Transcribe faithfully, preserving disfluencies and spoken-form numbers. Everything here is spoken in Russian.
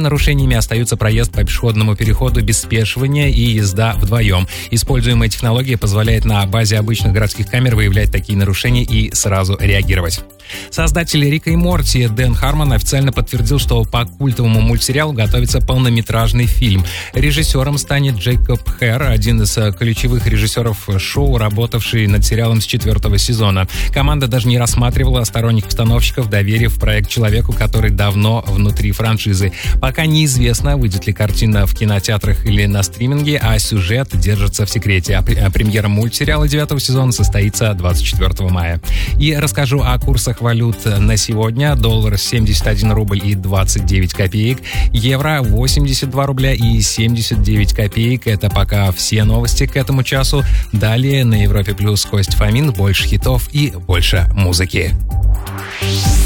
нарушениями остаются проезд по пешеходному переходу без спешивания и езда вдвоем. Используемая технология позволяет на базе обычных городских камер выявлять такие нарушения и сразу реагировать. Создатель Рика и Морти Дэн Хармон официально подтвердил, что по культовому мультсериалу готовится полнометражный фильм. Режиссером станет Джейкоб Хэр, один из ключевых режиссеров шоу, работавший над сериалом с четвертого сезона. Команда даже не рассматривала сторонних постановщиков, доверив проект человеку, который давно внутри франшизы. Пока неизвестно, выйдет ли картина в кинотеатрах или на стриминге, а сюжет держится в секрете. А премьера мультсериала девятого сезона состоится двадцать четвёртого мая. И расскажу о курсах валют на сегодня. Доллар семьдесят один рубль и двадцать девять копеек. Евро восемьдесят два рубля и семьдесят девять копеек. Это пока все новости к этому часу. Далее на Европе Плюс Кость Фомин. Больше хитов и больше музыки.